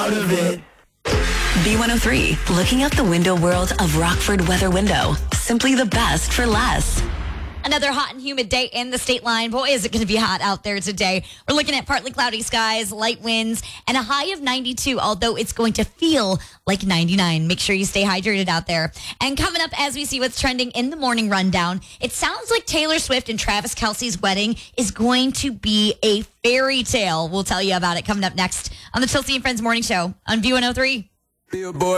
out of it. B103, looking out the window world of Rockford Weather Window. Simply the best for less. Another hot and humid day in the state line. Boy, is it going to be hot out there today. We're looking at partly cloudy skies, light winds, and a high of 92, although it's going to feel like 99. Make sure you stay hydrated out there. And coming up as we see what's trending in the morning rundown, it sounds like Taylor Swift and Travis Kelce's wedding is going to be a fairy tale. We'll tell you about it coming up next on the Chelsea and Friends Morning Show on B103. Billboard.